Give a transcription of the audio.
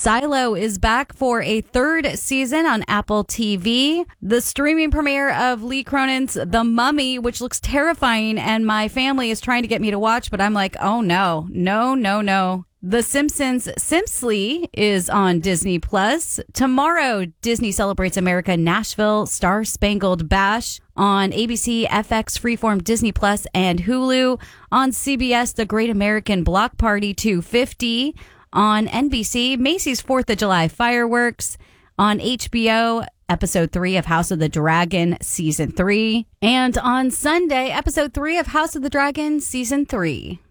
Silo is back for a third season on Apple TV. The streaming premiere of Lee Cronin's The Mummy, which looks terrifying, and my family is trying to get me to watch, but I'm like, oh no. The Simpsons Simpsly is on Disney Plus. Tomorrow, Disney celebrates America Nashville Star Spangled Bash on ABC, FX, Freeform, Disney Plus, and Hulu. On CBS, The Great American Block Party 250. On NBC, Macy's 4th of July fireworks. On HBO, Episode 3 of House of the Dragon, Season 3. And on Sunday, Episode 3 of House of the Dragon, Season 3.